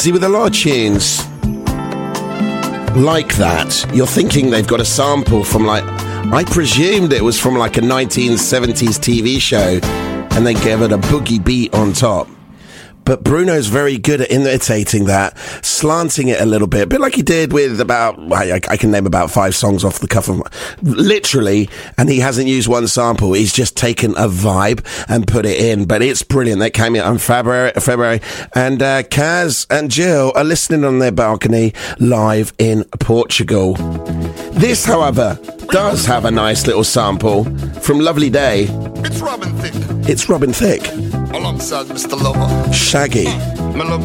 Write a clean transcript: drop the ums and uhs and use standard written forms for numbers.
See, with a lot of tunes like that, you're thinking they've got a sample from, like, I presumed it was from like a 1970s TV show, and they gave it a boogie beat on top. But Bruno's very good at imitating that, slanting it a little bit like he did with about, I can name about 5 songs off the cuff of literally, and he hasn't used one sample. He's just taken a vibe and put it in. But it's brilliant. That came out on February, and Kaz and Jill are listening on their balcony live in Portugal. This, however, does have a nice little sample from Lovely Day. It's Robin Thicke. It's Robin Thicke. Alongside Mr. Lover. Shaggy.